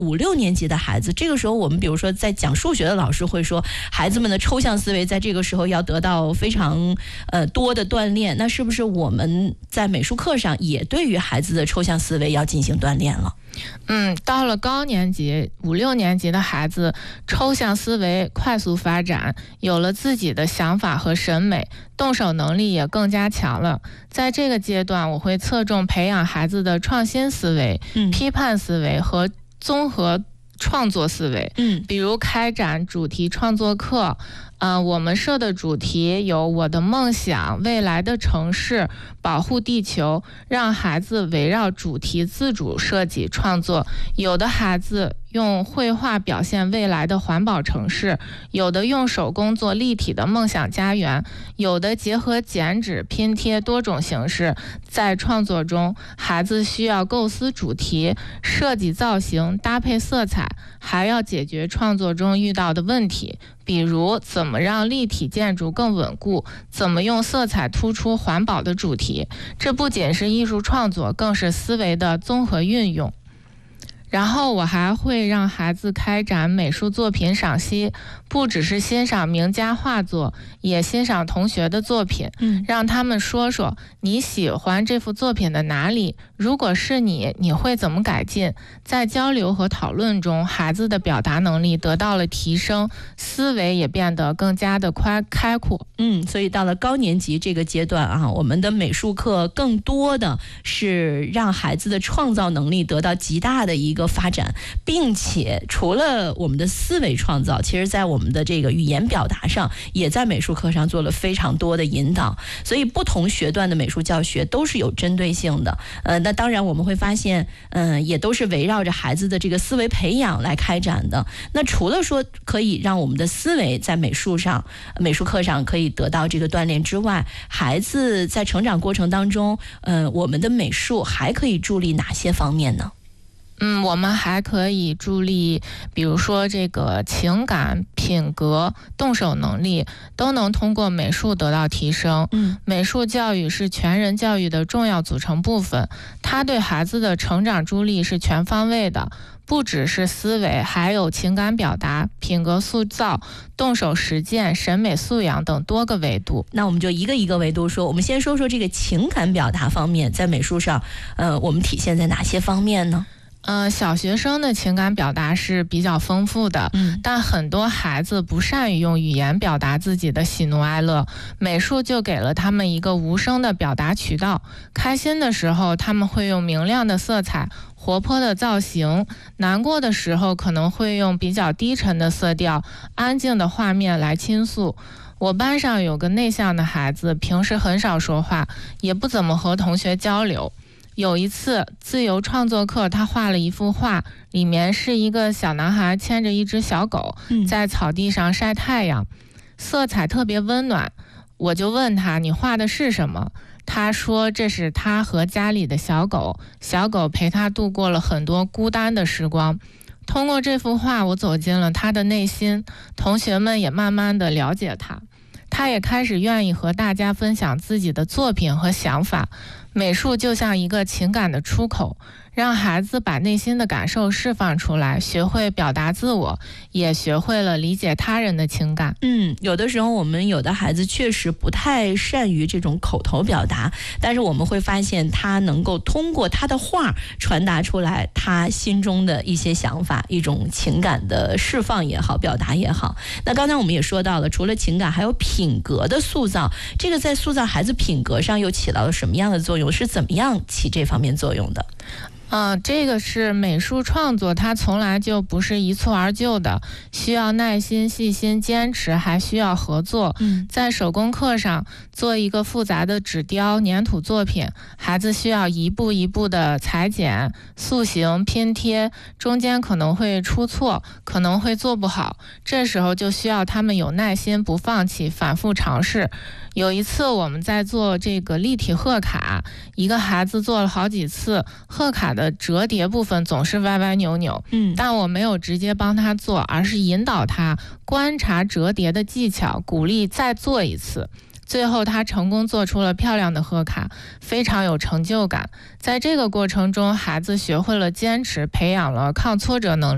5、6年级的孩子，这个时候我们比如说在讲数学的老师会说，孩子们的抽象思维在这个时候要得到非常多的锻炼，那是不是我们在美术课上也对于孩子的抽象思维要进行锻炼了？ 到了高年级5、6年级的孩子，抽象思维快速发展，有了自己的想法和审美，动手能力也更加强了。在这个阶段，我会侧重培养孩子的创新思维、批判思维和综合创作思维。比如开展主题创作课，我们设的主题有我的梦想、未来的城市、保护地球，让孩子围绕主题自主设计创作。有的孩子用绘画表现未来的环保城市，有的用手工做立体的梦想家园，有的结合剪纸、拼贴多种形式。在创作中，孩子需要构思主题、设计造型、搭配色彩，还要解决创作中遇到的问题，比如怎么让立体建筑更稳固，怎么用色彩突出环保的主题。这不仅是艺术创作，更是思维的综合运用。然后我还会让孩子开展美术作品赏析，不只是欣赏名家画作，也欣赏同学的作品，让他们说说你喜欢这幅作品的哪里，如果是你会怎么改进。在交流和讨论中，孩子的表达能力得到了提升，思维也变得更加的开阔。 所以到了高年级这个阶段啊，我们的美术课更多的是让孩子的创造能力得到极大的一个发展，并且除了我们的思维创造，其实在我们的这个语言表达上，也在美术课上做了非常多的引导。所以不同学段的美术教学都是有针对性的。那当然我们会发现，也都是围绕着孩子的这个思维培养来开展的。那除了说可以让我们的思维在美术课上可以得到这个锻炼之外，孩子在成长过程当中，我们的美术还可以助力哪些方面呢？ 我们还可以助力，比如说这个情感、品格、动手能力都能通过美术得到提升。美术教育是全人教育的重要组成部分，它对孩子的成长助力是全方位的，不只是思维，还有情感表达、品格塑造、动手实践、审美素养等多个维度。 那我们就一个一个维度说，我们先说说这个情感表达方面，在美术上，我们体现在哪些方面呢？ 小学生的情感表达是比较丰富的，但很多孩子不善于用语言表达自己的喜怒哀乐，美术就给了他们一个无声的表达渠道。开心的时候，他们会用明亮的色彩、活泼的造型；难过的时候，可能会用比较低沉的色调、安静的画面来倾诉。我班上有个内向的孩子，平时很少说话，也不怎么和同学交流。有一次自由创作课，他画了一幅画，里面是一个小男孩牵着一只小狗，在草地上晒太阳，色彩特别温暖。我就问他，你画的是什么？他说这是他和家里的小狗，小狗陪他度过了很多孤单的时光。通过这幅画，我走进了他的内心，同学们也慢慢地了解他，他也开始愿意和大家分享自己的作品和想法。美术就像一个情感的出口，让孩子把内心的感受释放出来，学会表达自我，也学会了理解他人的情感。 有的时候我们有的孩子确实不太善于这种口头表达，但是我们会发现他能够通过他的画传达出来他心中的一些想法，一种情感的释放也好，表达也好。那刚才我们也说到了，除了情感还有品格的塑造，这个在塑造孩子品格上又起到了什么样的作用，是怎么样起这方面作用的？ 这个是美术创作，它从来就不是一蹴而就的，需要耐心、细心、坚持，还需要合作。在手工课上做一个复杂的纸雕、粘土作品，孩子需要一步一步的裁剪、塑形、拼贴，中间可能会出错，可能会做不好，这时候就需要他们有耐心，不放弃，反复尝试。有一次我们在做这个立体贺卡，一个孩子做了好几次，贺卡的折叠部分总是歪歪扭扭，但我没有直接帮他做，而是引导他观察折叠的技巧，鼓励再做一次。最后他成功做出了漂亮的贺卡，非常有成就感。在这个过程中，孩子学会了坚持，培养了抗挫折能力。